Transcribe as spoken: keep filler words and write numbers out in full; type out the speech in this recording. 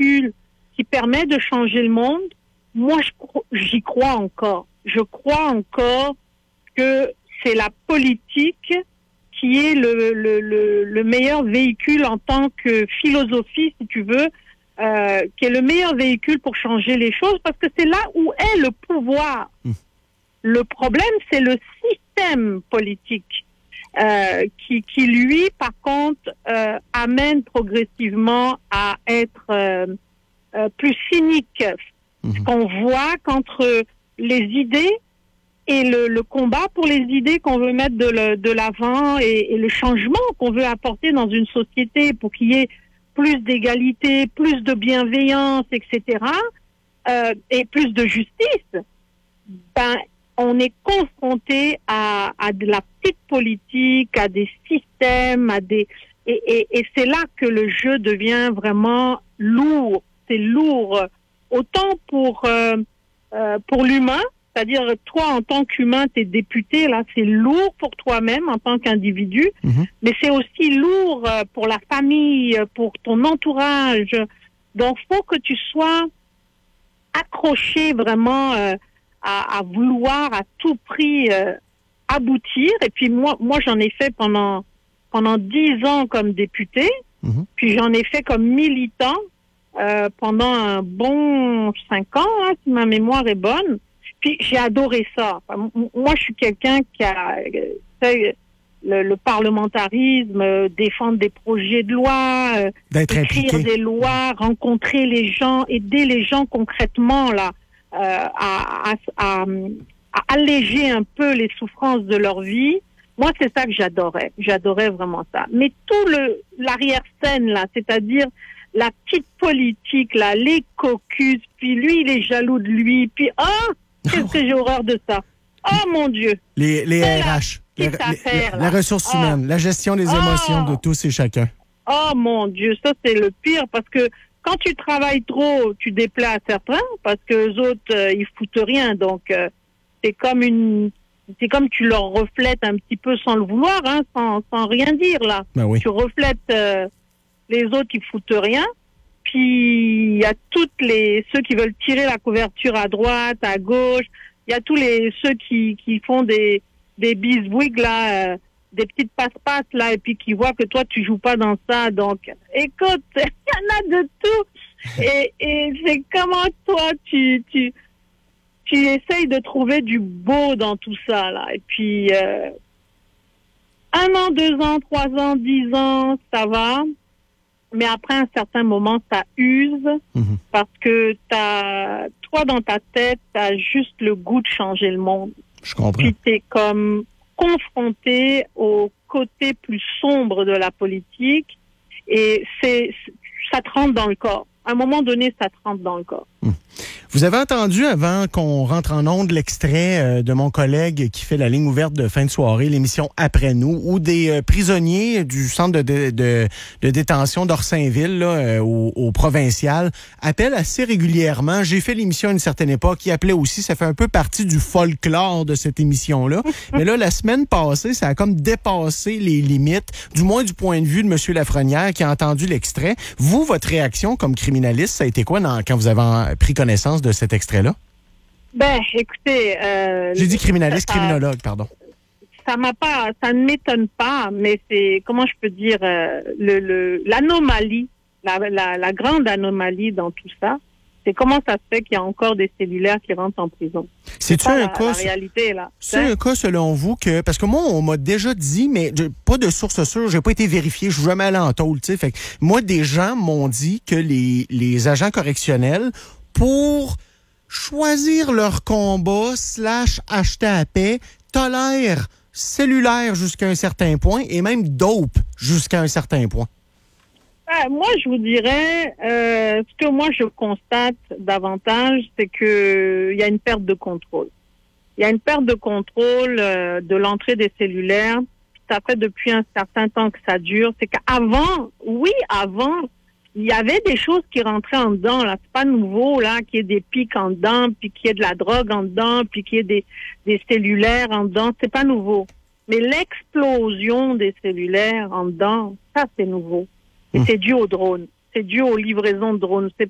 véhicule qui permet de changer le monde, moi, je, j'y crois encore. Je crois encore que c'est la politique qui est le, le, le, le meilleur véhicule en tant que philosophie, si tu veux, euh, qui est le meilleur véhicule pour changer les choses, parce que c'est là où est le pouvoir. Mmh. Le problème, c'est le système politique euh, qui, qui, lui, par contre, euh, amène progressivement à être euh, euh, plus cynique. Mmh. Ce qu'on voit qu'entre les idées et le, le combat pour les idées qu'on veut mettre de, le, de l'avant et, et le changement qu'on veut apporter dans une société pour qu'il y ait plus d'égalité, plus de bienveillance, et cetera, euh, et plus de justice, ben, on est confronté à, à de la petite politique, à des systèmes, à des et, et, et c'est là que le jeu devient vraiment lourd. C'est lourd, autant pour euh, euh, pour l'humain. C'est-à-dire, toi, en tant qu'humain, t'es député, là, c'est lourd pour toi-même en tant qu'individu, mmh. mais c'est aussi lourd pour la famille, pour ton entourage. Donc, faut que tu sois accroché vraiment euh, à, à vouloir à tout prix euh, aboutir. Et puis, moi, moi, j'en ai fait pendant pendant dix ans comme député, mmh. puis j'en ai fait comme militant euh, pendant un bon cinq ans, hein, si ma mémoire est bonne. Puis j'ai adoré ça. Enfin, m- moi, je suis quelqu'un qui a fait le, le parlementarisme, euh, défendre des projets de loi, euh, D'être écrire impliqué. des lois, rencontrer les gens, aider les gens concrètement là, euh, à, à, à, à alléger un peu les souffrances de leur vie. Moi, c'est ça que j'adorais. J'adorais vraiment ça. Mais tout le l'arrière-scène là, c'est-à-dire la petite politique là, les caucus, puis lui, il est jaloux de lui, puis oh. Qu'est-ce que j'ai horreur de ça? Oh mon Dieu! Les, les R H, la, affaire, la, la ressource oh. humaine, la gestion des oh. émotions de tous et chacun. Oh mon Dieu, ça c'est le pire parce que quand tu travailles trop, tu déplais à certains parce que les autres, euh, ils foutent rien. Donc, euh, c'est comme une... C'est comme tu leur reflètes un petit peu sans le vouloir, hein, sans, sans rien dire là. Ben oui. Tu reflètes euh, les autres qui foutent rien. Puis il y a toutes les ceux qui veulent tirer la couverture à droite, à gauche. Il y a tous les ceux qui qui font des des bisouigs là, euh, des petites passe-passe là, et puis qui voient que toi tu joues pas dans ça. Donc, écoute, il y en a de tout. Et et c'est comment toi tu tu tu essayes de trouver du beau dans tout ça là. Et puis euh, un an, deux ans, trois ans, dix ans, ça va. Mais après un certain moment, ça use mmh. parce que t'as, toi, dans ta tête, t'as juste le goût de changer le monde. Je comprends. Puis t'es comme confronté au côté plus sombre de la politique et c'est, ça te rentre dans le corps. À un moment donné, ça te rentre dans le corps. Mmh. Vous avez entendu, avant qu'on rentre en onde, l'extrait de mon collègue qui fait la ligne ouverte de fin de soirée, l'émission Après nous, où des prisonniers du centre de, de, de, de détention d'Orsainville, là, au, au provincial, appellent assez régulièrement. J'ai fait l'émission à une certaine époque, il appelait aussi, ça fait un peu partie du folklore de cette émission-là. Mais là, la semaine passée, ça a comme dépassé les limites, du moins du point de vue de M. Lafrenière qui a entendu l'extrait. Vous, votre réaction comme criminaliste, ça a été quoi dans, quand vous avez pris connaissance de cet extrait-là? Ben, écoutez... Euh, J'ai dit criminaliste, ça, criminologue, pardon. Ça m'a pas... Ça ne m'étonne pas, mais c'est... Comment je peux dire... Euh, le, le, l'anomalie, la, la, la grande anomalie dans tout ça, c'est comment ça se fait qu'il y a encore des cellulaires qui rentrent en prison. C'est-tu un cas... La réalité, là. C'est un cas, selon vous, que... Parce que moi, on m'a déjà dit, mais pas de source sûre, j'ai pas été vérifié, je suis jamais allé en tôle, tu sais. Fait que moi, des gens m'ont dit que les, les agents correctionnels, pour choisir leur combat slash acheter à paix, tolèrent cellulaire jusqu'à un certain point et même dope jusqu'à un certain point. Ah, moi, je vous dirais, euh, ce que moi je constate davantage, c'est que il y a une perte de contrôle. Il y a une perte de contrôle euh, de l'entrée des cellulaires. Ça fait depuis un certain temps que ça dure. C'est qu'avant, oui, avant, il y avait des choses qui rentraient en dedans, là. C'est pas nouveau, là, qu'il y ait des pics en dedans, puis qu'il y ait de la drogue en dedans, puis qu'il y ait des, des cellulaires en dedans. C'est pas nouveau. Mais l'explosion des cellulaires en dedans, ça, c'est nouveau. Et mmh. c'est dû aux drones. C'est dû aux livraisons de drones. C'est